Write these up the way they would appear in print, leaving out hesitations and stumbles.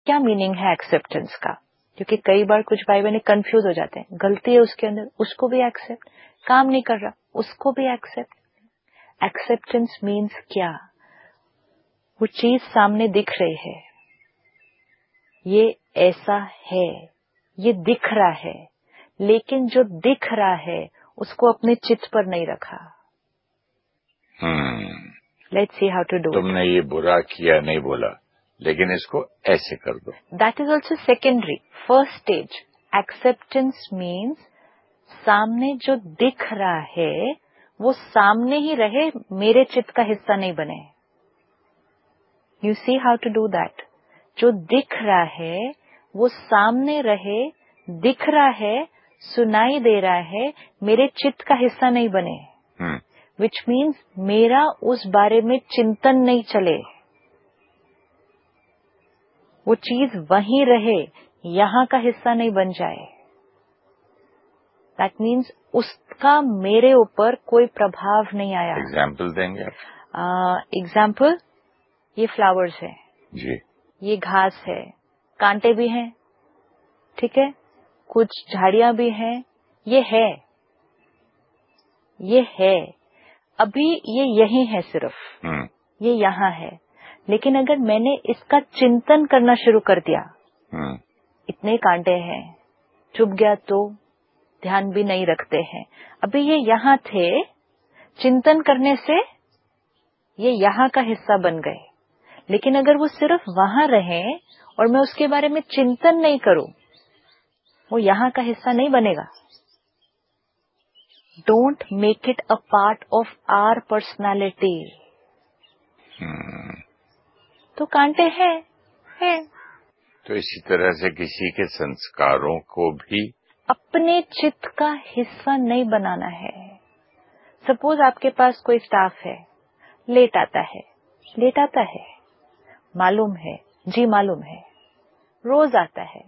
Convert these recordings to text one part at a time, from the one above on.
क्या मीनिंग है एक्सेप्टेंस का? क्योंकि कई बार कुछ भाई बहन कंफ्यूज हो जाते हैं, गलती है उसके अंदर, उसको भी एक्सेप्ट, काम नहीं कर रहा उसको भी एक्सेप्ट। एक्सेप्टेंस मीन्स क्या? वो चीज सामने दिख रही है, ये ऐसा है, ये दिख रहा है, लेकिन जो दिख रहा है उसको अपने चित्त पर नहीं रखा। Let's see how to do. तुमने ये बुरा किया नहीं बोला, लेकिन इसको ऐसे कर दो। That is also secondary. First stage acceptance means सामने जो दिख रहा है वो सामने ही रहे, मेरे चित्त का हिस्सा नहीं बने। You see how to do that. जो दिख रहा है वो सामने रहे, दिख रहा है, सुनाई दे रहा है, मेरे चित्त का हिस्सा नहीं बने। विच मीन्स मेरा उस बारे में चिंतन नहीं चले, वो चीज वहीं रहे, यहां का हिस्सा नहीं बन जाए। दैट मीन्स उसका मेरे ऊपर कोई प्रभाव नहीं आया। एग्जाम्पल देंगे आप? एग्जाम्पल, ये फ्लावर्स है जी, ये घास है, कांटे भी हैं, ठीक है, कुछ झाड़ियां भी हैं, ये है, अभी ये यही है सिर्फ, ये यहाँ है। लेकिन अगर मैंने इसका चिंतन करना शुरू कर दिया, इतने कांटे हैं, चुभ गया तो ध्यान भी नहीं रखते हैं, अभी ये यहाँ थे, चिंतन करने से ये यहाँ का हिस्सा बन गए। लेकिन अगर वो सिर्फ वहां रहे और मैं उसके बारे में चिंतन नहीं करूं, वो यहाँ का हिस्सा नहीं बनेगा। Don't make it a part of our personality. तो कांटे हैं। तो इसी तरह से किसी के संस्कारों को भी अपने चित्त का हिस्सा नहीं बनाना है। सपोज आपके पास कोई स्टाफ है, लेट आता है, मालूम है, जी मालूम है, रोज आता है,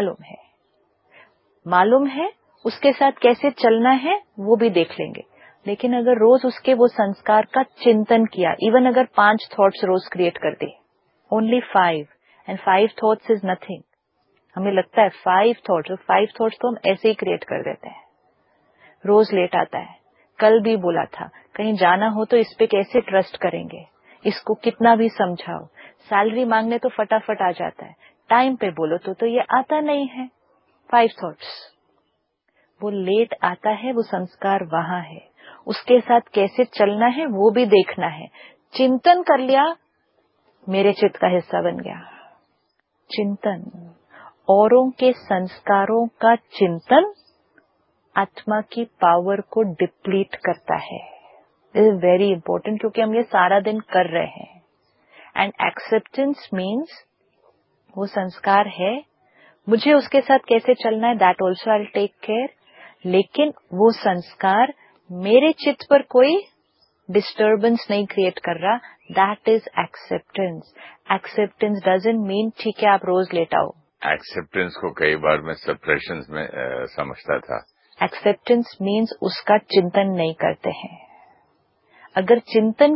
मालूम है, उसके साथ कैसे चलना है वो भी देख लेंगे। लेकिन अगर रोज उसके वो संस्कार का चिंतन किया, इवन अगर 5 थॉट्स रोज क्रिएट कर दे, only 5, and 5 thoughts is nothing. हमें लगता है 5 थॉट्स, 5 थॉट्स तो हम ऐसे ही क्रिएट कर देते हैं। रोज लेट आता है, कल भी बोला था, कहीं जाना हो तो इस पे कैसे ट्रस्ट करेंगे, इसको कितना भी समझाओ, सैलरी मांगने तो फटाफट आ जाता है, टाइम पे बोलो तो ये आता नहीं है। 5 थॉट्स, वो लेट आता है, वो संस्कार वहां है, उसके साथ कैसे चलना है वो भी देखना है। चिंतन कर लिया, मेरे चित्त का हिस्सा बन गया। चिंतन, औरों के संस्कारों का चिंतन आत्मा की पावर को डिप्लीट करता है। दिस इज वेरी इंपॉर्टेंट, क्योंकि हम ये सारा दिन कर रहे हैं। एंड एक्सेप्टेंस मीन्स वो संस्कार है, मुझे उसके साथ कैसे चलना है, that also I will take care, लेकिन वो संस्कार मेरे चित्त पर कोई डिस्टर्बेंस नहीं क्रिएट कर रहा। That is acceptance. Acceptance doesn't mean ठीक है आप रोज लेट आओ। एक्सेप्टेंस को कई बार मैं सप्रेशन में समझता था। एक्सेप्टेंस मीन्स उसका चिंतन नहीं करते हैं। अगर चिंतन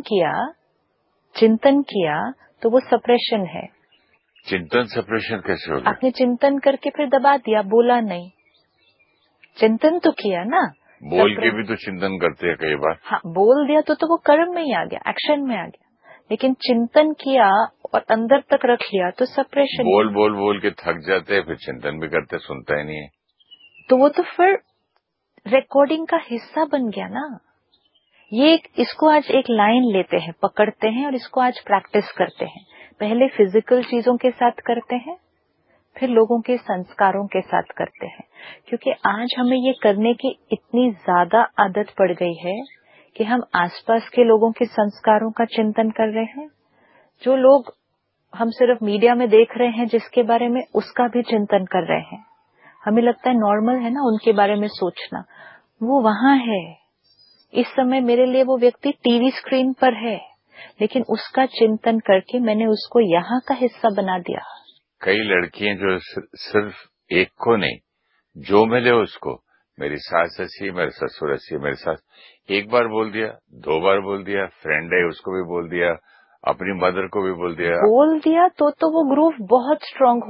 किया तो वो सप्रेशन है। चिंतन सप्रेशन कैसे हो गया? आपने चिंतन करके फिर दबा दिया, बोला नहीं, चिंतन तो किया ना। बोल के भी तो चिंतन करते हैं कई बार। हाँ, बोल दिया तो वो कर्म में ही आ गया, एक्शन में आ गया। लेकिन चिंतन किया और अंदर तक रख लिया तो सप्रेशन। बोल के थक जाते हैं, फिर चिंतन भी करते, सुनता ही नहीं है, तो वो तो फिर रिकॉर्डिंग का हिस्सा बन गया ना। इसको आज एक लाइन लेते हैं, पकड़ते हैं और इसको आज प्रैक्टिस करते हैं। पहले फिजिकल चीजों के साथ करते हैं, फिर लोगों के संस्कारों के साथ करते हैं। क्योंकि आज हमें ये करने की इतनी ज्यादा आदत पड़ गई है कि हम आसपास के लोगों के संस्कारों का चिंतन कर रहे हैं, जो लोग हम सिर्फ मीडिया में देख रहे हैं जिसके बारे में, उसका भी चिंतन कर रहे हैं। हमें लगता है नॉर्मल है ना उनके बारे में सोचना, वो वहां है। इस समय मेरे लिए वो व्यक्ति टीवी स्क्रीन पर है, लेकिन उसका चिंतन करके मैंने उसको यहाँ का हिस्सा बना दिया। कई लड़कियां जो सिर्फ एक को नहीं, जो मिले उसको, मेरी सास ऐसी, मेरे ससुर ऐसी, मेरे सास, एक बार बोल दिया, 2 बार बोल दिया, फ्रेंड है उसको भी बोल दिया, अपनी मदर को भी बोल दिया तो वो ग्रुप बहुत स्ट्रांग